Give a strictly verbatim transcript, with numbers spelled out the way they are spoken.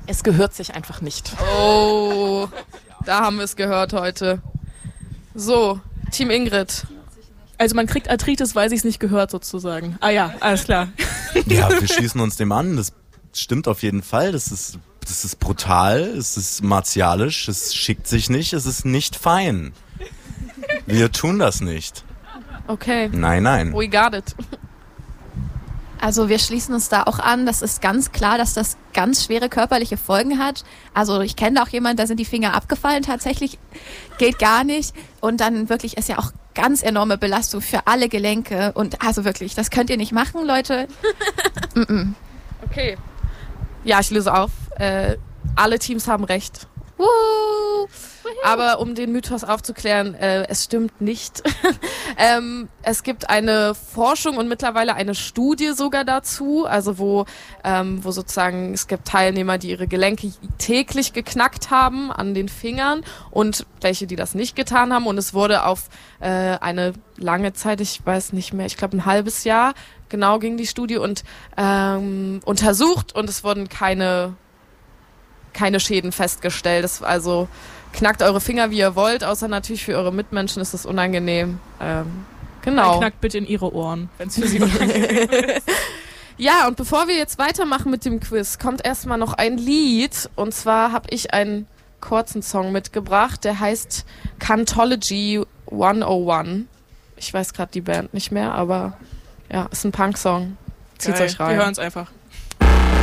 Es gehört sich einfach nicht. Oh, da haben wir es gehört heute. So, Team Ingrid. Also man kriegt Arthritis, weil sich's nicht gehört sozusagen. Ah ja, alles klar. Ja, wir schließen uns dem an. Das stimmt auf jeden Fall. Das ist, das ist brutal, es ist martialisch, es schickt sich nicht, es ist nicht fein. Wir tun das nicht. Okay. Nein, nein. We got it. Also wir schließen uns da auch an. Das ist ganz klar, dass das ganz schwere körperliche Folgen hat. Also ich kenne auch jemanden, da sind die Finger abgefallen tatsächlich. Geht gar nicht. Und dann wirklich ist ja auch ganz enorme Belastung für alle Gelenke. Und also wirklich, das könnt ihr nicht machen, Leute. Mm-mm. Okay. Ja, ich löse auf. Äh, alle Teams haben recht. Woo! Aber um den Mythos aufzuklären, äh, es stimmt nicht. ähm, es gibt eine Forschung und mittlerweile eine Studie sogar dazu, also wo, ähm, wo sozusagen es gibt Teilnehmer, die ihre Gelenke täglich geknackt haben an den Fingern und welche, die das nicht getan haben. Und es wurde auf äh, eine lange Zeit, ich weiß nicht mehr, ich glaube ein halbes Jahr, genau ging die Studie und ähm, untersucht und es wurden keine keine Schäden festgestellt. Das, also knackt eure Finger, wie ihr wollt, außer natürlich für eure Mitmenschen ist das unangenehm. Ähm, genau. Dann knackt bitte in ihre Ohren, wenn es für sie unangenehm ist. Ja, und bevor wir jetzt weitermachen mit dem Quiz, kommt erstmal noch ein Lied. Und zwar habe ich einen kurzen Song mitgebracht, der heißt Cantology hundertundeins. Ich weiß gerade die Band nicht mehr, aber ja, ist ein Punk-Song. Zieht's Geil. euch rein. Wir hören es einfach.